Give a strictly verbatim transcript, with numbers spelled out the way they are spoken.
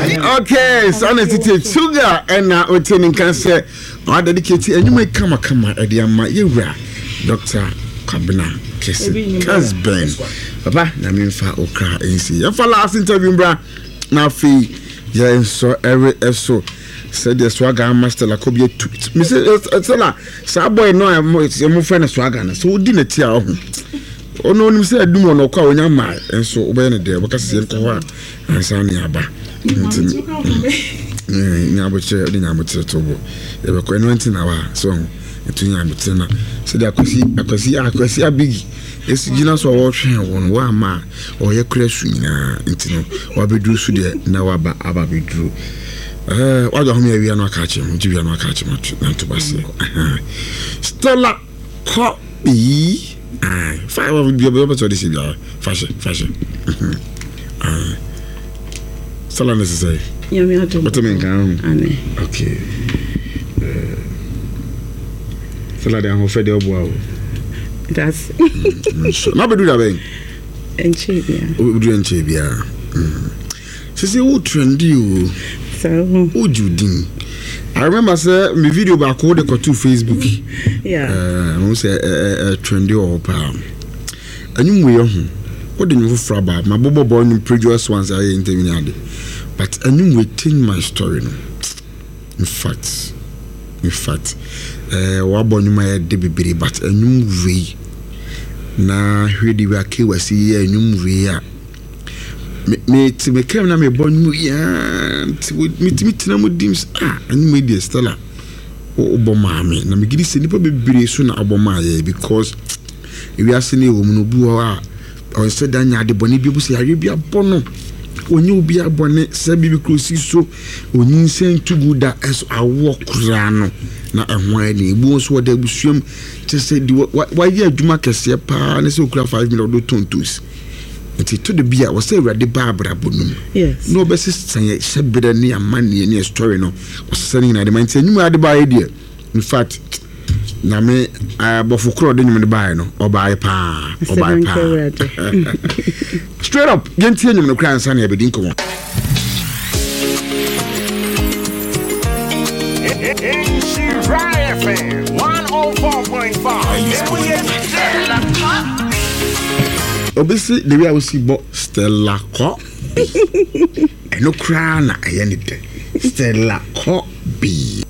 Okay, so na tete sugar and na oteni kan say I dedicate enwuma kama kama e dia ma yewura Doctor Kwabena Kesi Kasben. Papa na me fa okra ensi. Ya fa last interview bra na fi ya so every eso said the swagger master la kobie tweet. Me say Stella, sa boy no e mo friend swagger na so di na tia ho. Ono nim say adum no kwa onya ma enso obey ne de boka se enko ho ansa ne aba. Eh nya boche de nya boche to bo. E be ko eno ntina wa so etu nya boche na se de akosi akosi akosi abigi esi gina so wo hwe won wa ma o ye kura su nyina ntino wa bedru su de na wa ba aba bedru. Eh wa ga ho me awia no aka che mo jiwia no aka che mo na to base. Stella ko bi ah five of the be to this year fashion fashion. Ah Stella necessary. Yeah, me ato. What mean kan? Ane. Okay. Eh Stella de ho fede obo awo. That's na be do that ben enche bia o do enche bia se se wo trendy o so o judin I remember say me video back o de ko to Facebook yeah eh mo say eh trendy o pa anyum we ho o de nyufo fra ba ma bobo boy no previous ones I interview ade but anyum we change my story no in fact in fact eh wa bonyuma ya de bibiri but anyum we na hwedi wa ke wasi ya anyum we ya me ti me kem na me bonyu ya me ti mitina mo dims ah anyum we de Stella o boma me na me gidi se nipa bibiri so na aboma ya because we asene wo mu no bu a on said anya de boni bi bu se awe bia bono onye obi abone se bibi krosi so onyin sen tugu da es awo kura no na ehwan ni ebu so da busuam te se di wa ye adwuma kese pa na se okura five million do tontos nti to de bia wo se awrade babra bonum yes no be se san se bere ni amane ni story no wo se ni na de man ti anyum ade ba ye de in fact na me abofukro de nyum de bae no obae pa obae pa straight up genti nyum no kran san ya bedin komo F M one oh four point five obisi the way I see bo Stella ko eno kra na aye ni de Stella ko bi